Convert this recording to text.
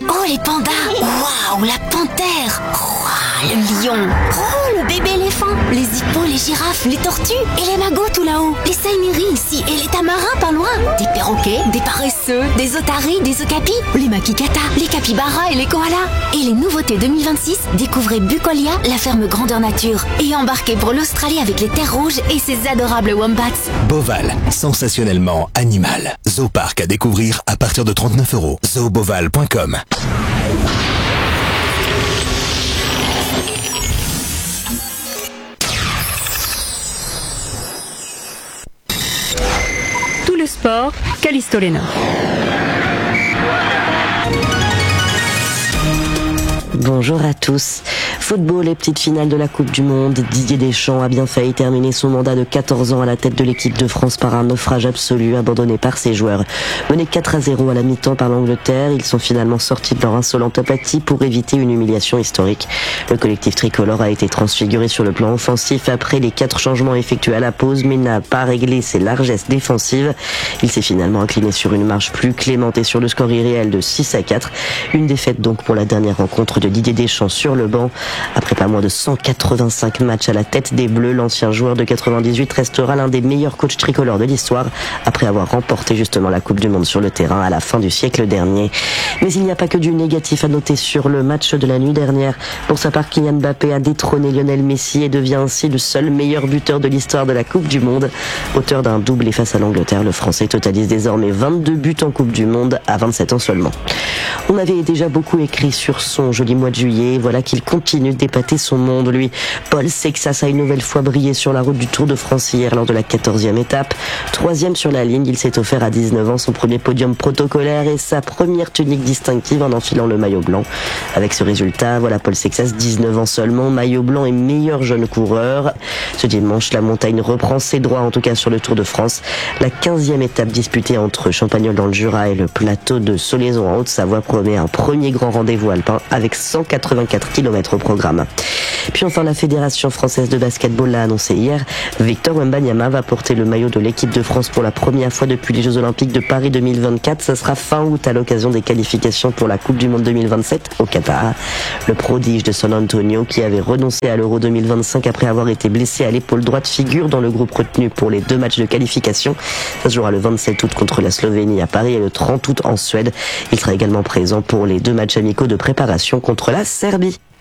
Oh, les pandas. Waouh, la panthère. Waouh, le lion. Oh, le bébé éléphant. Les hippos, les girafes, les tortues et les magots tout là-haut. Les saïmiris ici et les tamarins pas loin. Des perroquets, des paresseux, des otaries, des okapis, les makikatas, les capybaras et les koalas. Et les nouveautés 2026, découvrez Bucolia, la ferme grandeur nature. Et embarquez pour l'Australie avec les terres rouges et ses adorables wombats. Boval, sensationnellement animal. Zooparc à découvrir à partir de 39 €. Zooboval.com. Tout le sport, Callisto Léna. Bonjour à tous. Football et petite finale de la Coupe du Monde. Didier Deschamps a bien failli terminer son mandat de 14 ans à la tête de l'équipe de France par un naufrage absolu abandonné par ses joueurs. Menés 4-0 à la mi-temps par l'Angleterre, ils sont finalement sortis de leur insolente apathie pour éviter une humiliation historique. Le collectif tricolore a été transfiguré sur le plan offensif après les 4 changements effectués à la pause, mais n'a pas réglé ses largesses défensives. Il s'est finalement incliné sur une marche plus clémente et sur le score irréel de 6-4. Une défaite donc pour la dernière rencontre de Didier Deschamps sur le banc. Après pas moins de 185 matchs à la tête des Bleus, l'ancien joueur de 98 restera l'un des meilleurs coachs tricolores de l'histoire après avoir remporté justement la Coupe du Monde sur le terrain à la fin du siècle dernier. Mais il n'y a pas que du négatif à noter sur le match de la nuit dernière. Pour sa part, Kylian Mbappé a détrôné Lionel Messi et devient ainsi le seul meilleur buteur de l'histoire de la Coupe du Monde. Auteur d'un doublé face à l'Angleterre, le Français totalise désormais 22 buts en Coupe du Monde à 27 ans seulement. On avait déjà beaucoup écrit sur son joli mois de juillet, voilà qu'il continue d'épater son monde, lui. Paul Sexas a une nouvelle fois brillé sur la route du Tour de France hier lors de la 14e étape. 3e sur la ligne, il s'est offert à 19 ans son premier podium protocolaire et sa première tunique distinctive en enfilant le maillot blanc. Avec ce résultat, voilà Paul Sexas, 19 ans seulement, maillot blanc et meilleur jeune coureur. Ce dimanche, la montagne reprend ses droits, en tout cas sur le Tour de France. La 15e étape disputée entre Champagnole dans le Jura et le plateau de Solaison en Haute-Savoie promet un premier grand rendez-vous alpin avec 184 km au programme. Puis enfin, la Fédération française de basketball l'a annoncé hier. Victor Wembanyama va porter le maillot de l'équipe de France pour la première fois depuis les Jeux Olympiques de Paris 2024. Ça sera fin août à l'occasion des qualifications pour la Coupe du Monde 2027 au Qatar. Le prodige de San Antonio, qui avait renoncé à l'Euro 2025 après avoir été blessé à l'épaule droite, figure dans le groupe retenu pour les 2 matchs de qualification. Ça se jouera le 27 août contre la Slovénie à Paris et le 30 août en Suède. Il sera également présent pour les 2 matchs amicaux de préparation contre la Serbie.